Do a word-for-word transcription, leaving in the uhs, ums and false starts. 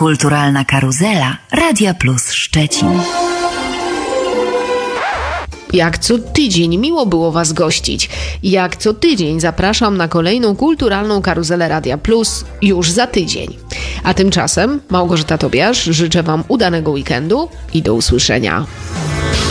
Kulturalna karuzela Radia Plus Szczecin. Jak co tydzień miło było Was gościć. Jak co tydzień zapraszam na kolejną kulturalną karuzelę Radia Plus już za tydzień. A tymczasem Małgorzata Tobiasz, życzę Wam udanego weekendu i do usłyszenia.